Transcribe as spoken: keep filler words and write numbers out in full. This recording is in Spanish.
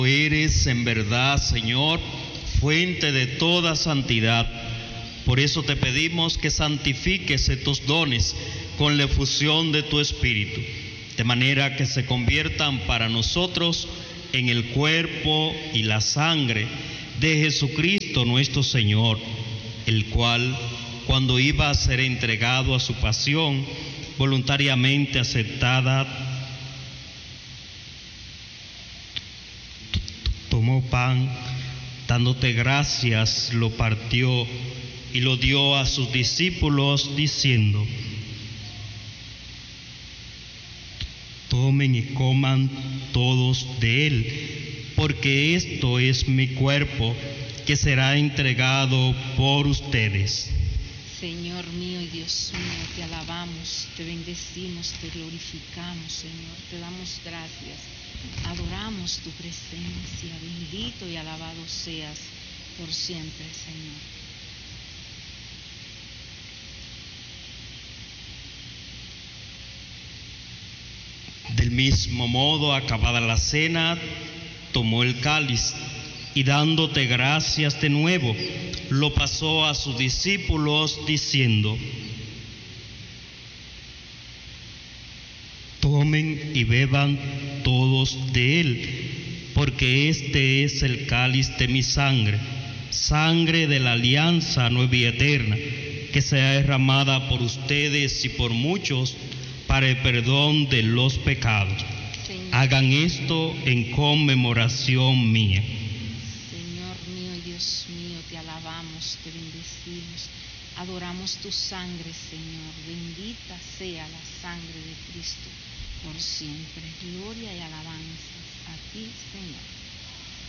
Tú eres en verdad, Señor, fuente de toda santidad. Por eso te pedimos que santifiques estos dones con la efusión de tu Espíritu, de manera que se conviertan para nosotros en el cuerpo y la sangre de Jesucristo nuestro Señor, el cual, cuando iba a ser entregado a su pasión, voluntariamente aceptada, tomó pan, dándote gracias, lo partió y lo dio a sus discípulos, diciendo: tomen y coman todos de él, porque esto es mi cuerpo, que será entregado por ustedes. Señor mío y Dios mío, te alabamos, te bendecimos, te glorificamos, Señor, te damos gracias, adoramos tu presencia, bendito y alabado seas por siempre, Señor. Del mismo modo, acabada la cena, tomó el cáliz y dándote gracias de nuevo, lo pasó a sus discípulos diciendo: tomen y beban todos de él, porque este es el cáliz de mi sangre, sangre de la alianza nueva y eterna, que será derramada por ustedes y por muchos para el perdón de los pecados. Señor. Hagan esto en conmemoración mía. Señor mío y Dios mío, te alabamos, te bendecimos, adoramos tu sangre, Señor. Bendita sea la sangre de Cristo por siempre. Gloria y alabanzas a ti, Señor.